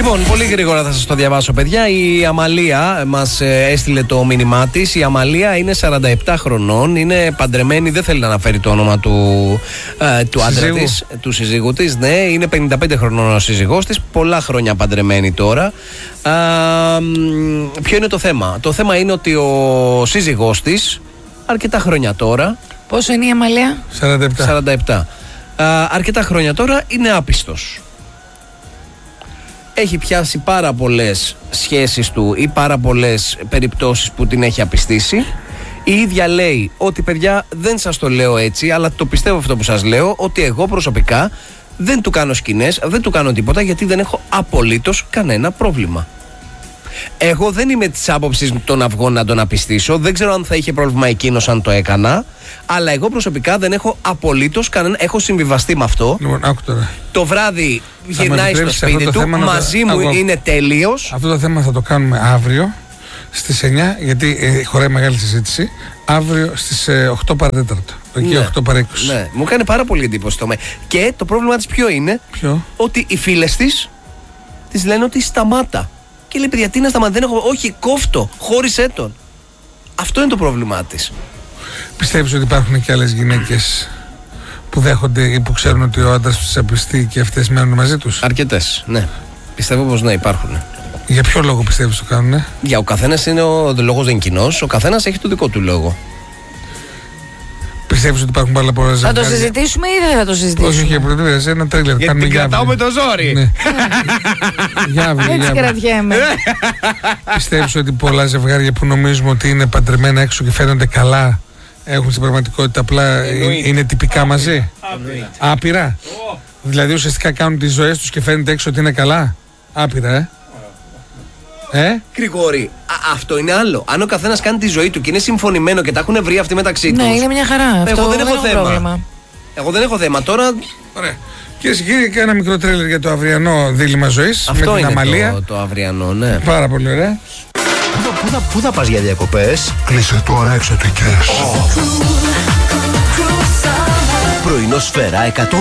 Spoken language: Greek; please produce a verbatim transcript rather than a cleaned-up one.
Λοιπόν, πολύ γρήγορα θα σας το διαβάσω, παιδιά. Η Αμαλία μας έστειλε το μήνυμά της. Η Αμαλία είναι σαράντα επτά χρονών, είναι παντρεμένη, δεν θέλει να αναφέρει το όνομα του, ε, του άντρα της, του σύζυγου της. Ναι, είναι πενήντα πέντε χρονών ο σύζυγός της, πολλά χρόνια παντρεμένη τώρα. Α, ποιο είναι το θέμα? Το θέμα είναι ότι ο σύζυγός της, αρκετά χρόνια τώρα. Πόσο είναι η Αμαλία? σαράντα επτά. σαράντα επτά. Α, αρκετά χρόνια τώρα είναι άπιστος. Έχει πιάσει πάρα πολλές σχέσεις του ή πάρα πολλές περιπτώσεις που την έχει απιστήσει. Η ίδια λέει ότι, παιδιά, δεν σας το λέω έτσι, αλλά το πιστεύω αυτό που σας λέω, ότι εγώ προσωπικά δεν του κάνω σκηνές, δεν του κάνω τίποτα, γιατί δεν έχω απολύτως κανένα πρόβλημα. Εγώ δεν είμαι της άποψης των αυγών να τον απιστήσω. Δεν ξέρω αν θα είχε πρόβλημα εκείνος αν το έκανα. Αλλά εγώ προσωπικά δεν έχω απολύτως κανένα. Έχω συμβιβαστεί με αυτό. Λοιπόν, άκου τώρα. Το βράδυ γυρνάει στο σπίτι του. Μαζί μου άκου, είναι τέλειος. Αυτό το θέμα θα το κάνουμε αύριο στις εννιά, γιατί ε, χωράει μεγάλη συζήτηση. Αύριο στις ε, οκτώ παρά τέταρτο. Εκεί ναι, οκτώ παρά είκοσι. Ναι, μου κάνει πάρα πολύ εντύπωση το με. Και το πρόβλημα της ποιο είναι? Ποιο? Ότι οι φίλες της της λένε ότι σταμάτα. Και λέει, παιδιά, τι να σταματήσει? Δεν έχω. Όχι, κόφτω. Χώρισέ τον. Αυτό είναι το πρόβλημά της. Πιστεύεις ότι υπάρχουν και άλλες γυναίκες που δέχονται ή που ξέρουν ότι ο άντρας τους απιστεί και αυτές μένουν μαζί τους? Αρκετές, ναι. Πιστεύω πως ναι, υπάρχουν. Για ποιο λόγο πιστεύεις το κάνουνε? Για ο καθένας είναι ο λόγος δεν είναι κοινός. Ο καθένας έχει το δικό του λόγο. Πιστεύεις ότι υπάρχουν πάρα πολλά ζευγάρια? Θα το συζητήσουμε ή δεν θα το συζητήσουμε? Όχι, όχι, πρωτοβουλία, ένα τρέιλερ. Γιατί την κρατάω με το ζόρι. Ναι. Για αύριο. Έτσι κρατιέμαι. Πιστεύεις ότι πολλά ζευγάρια που νομίζουμε ότι είναι παντρεμένα έξω και φαίνονται καλά, έχουν στην πραγματικότητα απλά είναι, είναι τυπικά μαζί? Άπειρα. Άπειρα. Oh. Δηλαδή ουσιαστικά κάνουν τις ζωές τους και φαίνεται έξω ότι είναι καλά? Άπειρα, ε. Ε? Γρηγόρη, αυτό είναι άλλο. Αν ο καθένας κάνει τη ζωή του και είναι συμφωνημένο και τα έχουν βρει αυτοί μεταξύ τους. Ναι, είναι μια χαρά. Εγώ αυτό δεν έχω, έχω θέμα. Πρόβλημα. Εγώ δεν έχω θέμα. Τώρα. Ωραία. Κυρίες και κύριοι, ένα μικρό τρέλερ για το αυριανό δίλημμα ζωής. Αυτό με την είναι Αμαλία. Το, το αυριανό, ναι. Πάρα πολύ ωραία. Πού θα, πού θα πας για διακοπές? Κλείσε τώρα εξωτικές. Πρωινό Σφαίρα εκατό